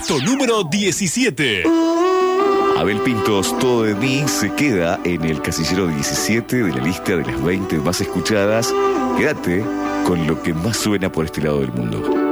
Puesto número 17. Abel Pintos, Todo de mí se queda en el casillero 17 de la lista de las 20 más escuchadas. Quédate con lo que más suena por este lado del mundo.